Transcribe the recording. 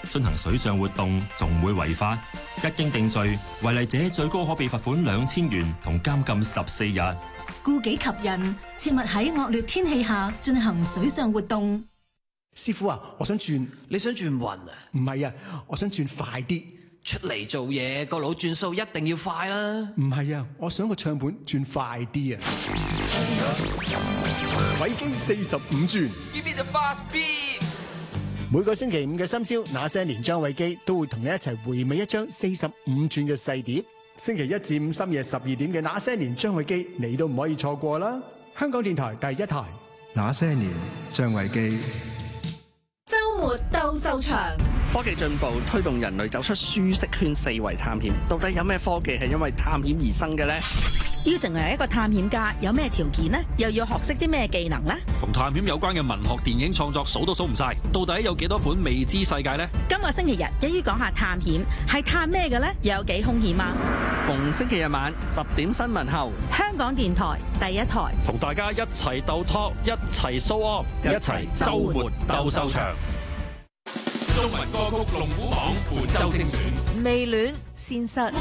進行水上活動，仲會違法。一經定罪，違例者最高可被罰款2000元同監禁14日。 顧己及人，切勿喺惡劣天氣下進行水上活動。 師傅啊，我想轉。 你想轉運啊？ 唔係啊，我想轉快啲。 出嚟做嘢個腦轉數一定要快啦。 唔係啊，我想個唱盤轉快啲啊。偉基45轉。 Give me the fast beat。 每個星期五嘅深宵，那些年張偉基都會同你一齊回味一張45轉嘅細碟。星期一至五深夜12點嘅那些年張偉基，你都唔可以錯過啦！香港電台第一台。 那些年張偉基。 周末鬥獸場。 科技進步推動人類走出舒適圈，四圍探險。到底有咩科技係因為探險而生嘅呢？ 要成為一個探險家，有咩條件呢？又要學識啲咩技能呢？ 同探險有關嘅文學、電影創作數都數唔晒，到底有幾多款未知世界呢？ 今個星期日一於講下探險，係探咩嘅呢？又有幾兇險啊？ 逢星期日晚10點新聞後， 香港電台第一台， 同大家一齊鬥 talk， 一齊 show off， 一齊周末鬥獸場。 中文歌曲龍虎榜本周精選。 未戀先失。